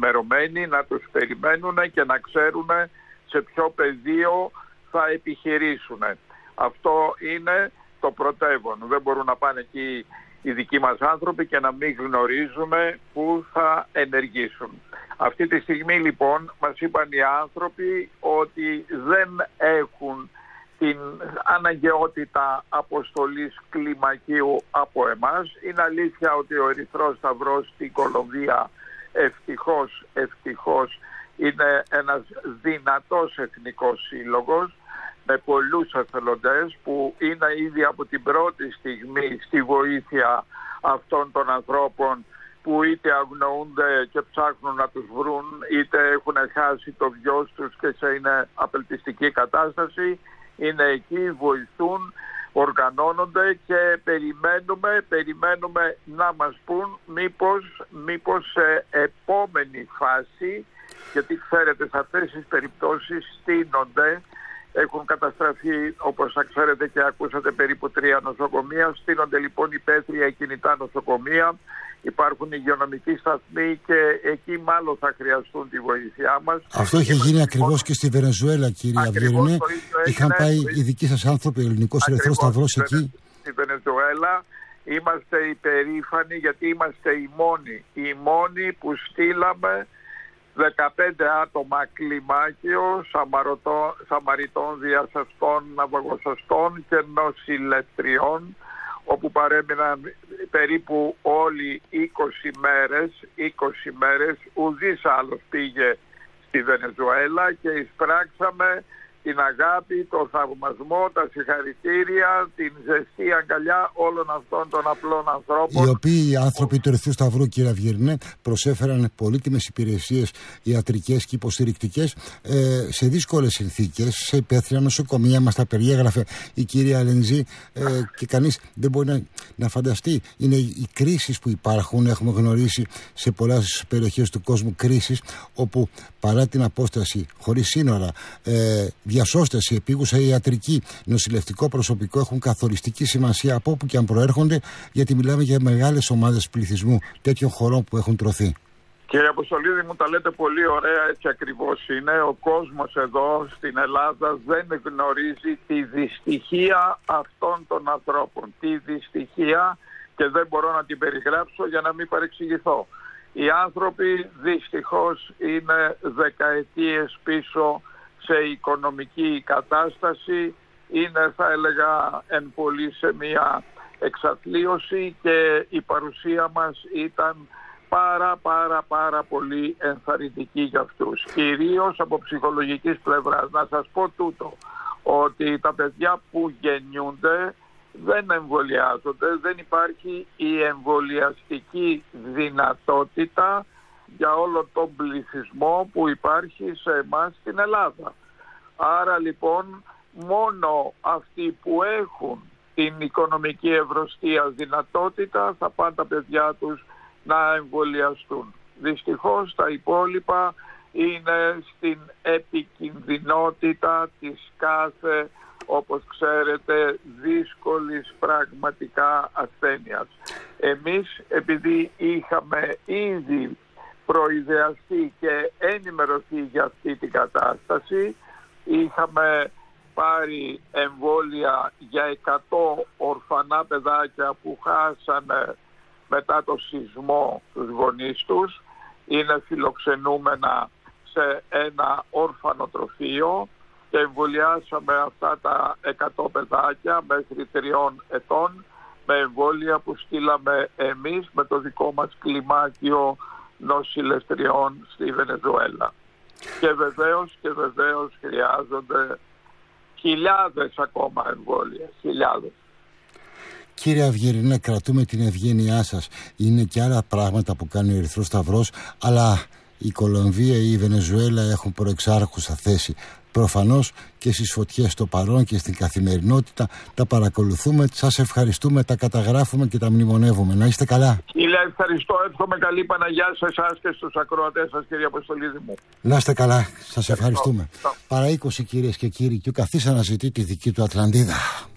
ενημερωμένοι, να τους περιμένουν και να ξέρουν σε ποιο πεδίο θα επιχειρήσουν. Αυτό είναι το πρωτεύον. Δεν μπορούν να πάνε εκεί οι δικοί μας άνθρωποι και να μην γνωρίζουμε πού θα ενεργήσουν. Αυτή τη στιγμή λοιπόν μας είπαν οι άνθρωποι ότι δεν έχουν την αναγκαιότητα αποστολής κλιμακίου από εμάς. Είναι αλήθεια ότι ο Ερυθρός Σταυρός στην Κολομβία ευτυχώς είναι ένας δυνατός εθνικός σύλλογος με πολλούς εθελοντές που είναι ήδη από την πρώτη στιγμή στη βοήθεια αυτών των ανθρώπων που είτε αγνοούνται και ψάχνουν να τους βρουν, είτε έχουν χάσει το γιος τους και σε είναι απελπιστική κατάσταση. Είναι εκεί, βοηθούν, οργανώνονται και περιμένουμε να μας πούν μήπως σε επόμενη φάση, γιατί ξέρετε σε αυτές τις περιπτώσεις στείνονται. Έχουν καταστραφεί, όπως θα ξέρετε και ακούσατε, περίπου 3 νοσοκομεία. Στείνονται λοιπόν υπαίθρια κινητά νοσοκομεία. Υπάρχουν υγειονομικοί σταθμοί και εκεί μάλλον θα χρειαστούν τη βοήθειά μας. Αυτό είχε γίνει ακριβώς και στη Βενεζουέλα, κύριε Αυγερινέ. Είχαν πάει οι δικοί σας άνθρωποι, ο Ελληνικός Ερυθρός Σταυρός εκεί. Στη Βενεζουέλα είμαστε υπερήφανοι γιατί είμαστε οι μόνοι που στείλαμε 15 άτομα κλιμάκιο, σαμαριτών, διασαστών, ναυαγοσαστών και νοσηλευτριών, όπου παρέμειναν περίπου όλοι 20 μέρες. Ουδής άλλος πήγε στη Βενεζουέλα και εισπράξαμε την αγάπη, το θαυμασμό, τα συγχαρητήρια, την ζεστή αγκαλιά όλων αυτών των απλών ανθρώπων. Οι οποίοι οι άνθρωποι του Ερυθρού Σταυρού, κύριε Αυγερινέ, προσέφεραν πολύτιμες υπηρεσίες ιατρικές και υποστηρικτικές σε δύσκολες συνθήκες, σε υπαίθρια νοσοκομεία. Μας τα περιέγραφε η κυρία Λενζή και κανείς δεν μπορεί να φανταστεί. Είναι οι κρίσεις που υπάρχουν. Έχουμε γνωρίσει σε πολλές περιοχές του κόσμου κρίσεις όπου παρά την απόσταση, χωρίς σύνορα, διασώστες, η επίγουσα ιατρική, νοσηλευτικό προσωπικό έχουν καθοριστική σημασία από όπου και αν προέρχονται, γιατί μιλάμε για μεγάλες ομάδες πληθυσμού τέτοιων χωρών που έχουν τρωθεί. Κύριε Αποστολίδη, μου τα λέτε πολύ ωραία, έτσι ακριβώς είναι. Ο κόσμος εδώ στην Ελλάδα δεν γνωρίζει τη δυστυχία αυτών των ανθρώπων. Τη δυστυχία, και δεν μπορώ να την περιγράψω για να μην παρεξηγηθώ. Οι άνθρωποι δυστυχώς είναι δεκαετίες πίσω σε οικονομική κατάσταση, είναι θα έλεγα εν πολύ σε μια εξαθλίωση και η παρουσία μας ήταν πάρα πολύ ενθαρρυντική για αυτούς. Κυρίως από ψυχολογικής πλευράς. Να σας πω τούτο, ότι τα παιδιά που γεννιούνται δεν εμβολιάζονται, δεν υπάρχει η εμβολιαστική δυνατότητα για όλο τον πληθυσμό που υπάρχει σε εμάς στην Ελλάδα. Άρα λοιπόν μόνο αυτοί που έχουν την οικονομική ευρωστία δυνατότητα θα πάνε τα παιδιά τους να εμβολιαστούν. Δυστυχώς τα υπόλοιπα είναι στην επικινδυνότητα της κάθε, όπως ξέρετε, δύσκολης πραγματικά ασθένειας. Εμείς, επειδή είχαμε ήδη προειδεαστεί και ενημερωθεί για αυτή την κατάσταση, είχαμε πάρει εμβόλια για 100 ορφανά παιδάκια που χάσανε μετά το σεισμό τους γονείς τους. Είναι φιλοξενούμενα σε ένα ορφανοτροφείο και εμβολιάσαμε αυτά τα 100 παιδάκια μέχρι 3 ετών με εμβόλια που στείλαμε εμείς με το δικό μας κλιμάκιο νοσηλευτριών στη Βενεζουέλα. Και βεβαίως χρειάζονται χιλιάδες ακόμα εμβόλια. Χιλιάδες. Κύριε Αυγερινέ, κρατούμε την ευγένειά σας. Είναι και άλλα πράγματα που κάνει ο Ερυθρός Σταυρός, αλλά η Κολομβία ή η Βενεζουέλα έχουν προεξάρχουσα θέση. Προφανώς και στις φωτιές στο παρόν και στην καθημερινότητα τα παρακολουθούμε. Σας ευχαριστούμε, τα καταγράφουμε και τα μνημονεύουμε. Να είστε καλά. Κύριε, ευχαριστώ. Εύχομαι καλή Παναγιά σε εσάς και στους ακροατές σας, κύριε Αποστολίδη μου. Να είστε καλά. Σας ευχαριστούμε. Παρά 20 κυρίες και κύριοι, και ο καθής αναζητεί τη δική του Ατλαντίδα.